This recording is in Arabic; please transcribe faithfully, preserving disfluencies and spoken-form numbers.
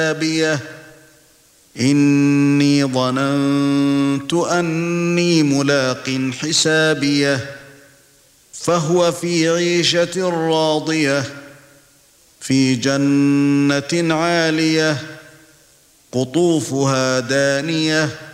حسابيه إني ظننت أني ملاق حسابيه فهو في عيشة راضية في جنة عالية قطوفها دانية